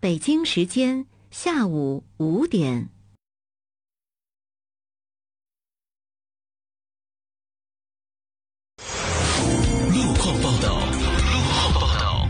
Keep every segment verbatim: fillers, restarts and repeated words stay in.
北京时间下午五点。 路况报道。路况报道。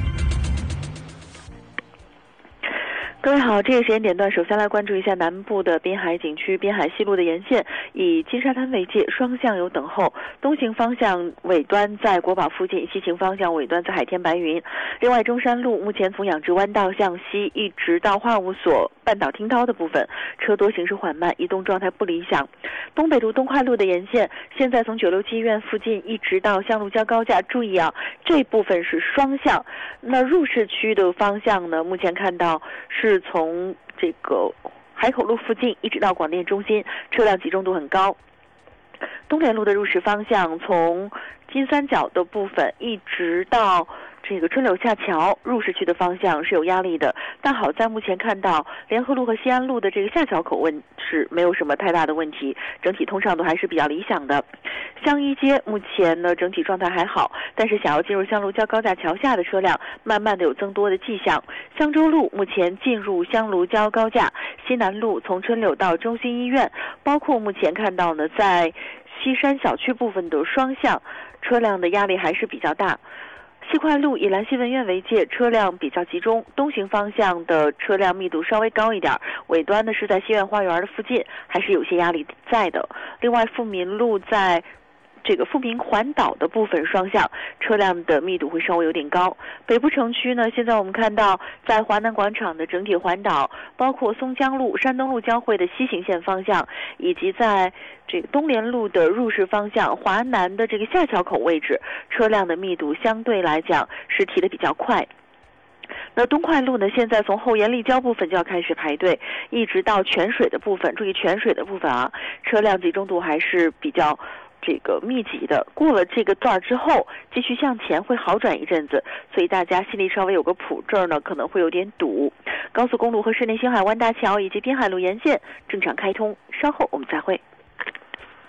各位好，这个时间点段，首先来关注一下南部的滨海景区滨海西路的沿线，以金沙滩为界，双向有等候，东行方向尾端在国宝附近，西行方向尾端在海天白云。另外，中山路目前从养殖湾道向西一直到化物所半岛听涛的部分，车多行驶缓慢，移动状态不理想。东北路东快路的沿线，现在从九六七医院附近一直到香炉礁高架，注意啊，这部分是双向。那入市区的方向呢，目前看到是从这个海口路附近一直到广电中心，车辆集中度很高。东联路的入市方向，从金三角的部分一直到这个春柳下桥入市区的方向是有压力的，但好在目前看到联合路和西安路的这个下桥口问是没有什么太大的问题，整体通畅度还是比较理想的。香一街目前呢整体状态还好，但是想要进入香炉礁高架桥下的车辆慢慢的有增多的迹象。香洲路目前进入香炉礁高架，西南路从春柳到中心医院，包括目前看到呢在西山小区部分的双向车辆的压力还是比较大。西快路以兰溪文苑为界，车辆比较集中，东行方向的车辆密度稍微高一点，尾端呢是在西苑花园的附近，还是有些压力在的。另外，富民路在这个富民环岛的部分双向车辆的密度会稍微有点高。北部城区呢，现在我们看到在华南广场的整体环岛，包括松江路、山东路交汇的西行线方向，以及在这个东联路的入市方向华南的这个下桥口位置，车辆的密度相对来讲是提得比较快。那东快路呢，现在从后沿立交部分就要开始排队，一直到泉水的部分，注意泉水的部分啊，车辆集中度还是比较这个密集的。过了这个段之后，继续向前会好转一阵子，所以大家心里稍微有个谱，这儿呢可能会有点堵。高速公路和市内星海湾大桥以及滨海路沿线正常开通，稍后我们再会。